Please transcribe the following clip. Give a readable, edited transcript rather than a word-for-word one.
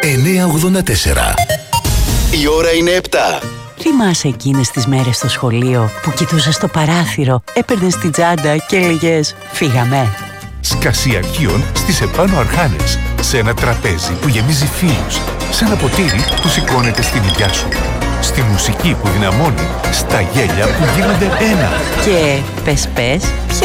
984. Η ώρα είναι 7. Θυμάσαι εκείνες τις μέρες στο σχολείο που κοιτούσες στο παράθυρο, έπαιρνες την τσάντα και έλεγες «Φύγαμε». Σκασί αρχείων στις επάνω αρχάνες. Σε ένα τραπέζι που γεμίζει φίλους. Σε ένα ποτήρι που σηκώνεται στην υγειά σου. Στη μουσική που δυναμώνει. Στα γέλια που γίνονται ένα. Και πες,